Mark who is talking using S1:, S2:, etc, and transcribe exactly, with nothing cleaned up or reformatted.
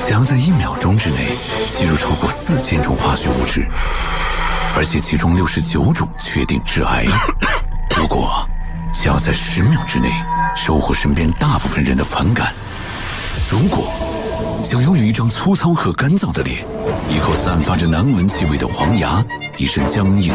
S1: 想要在一秒钟之内吸入超过四千种化学物质，而且其中六十九种确定致癌。如果想要在十秒之内收获身边大部分人的反感，如果想拥有一张粗糙和干燥的脸，一口散发着难闻气味的黄牙，一身僵硬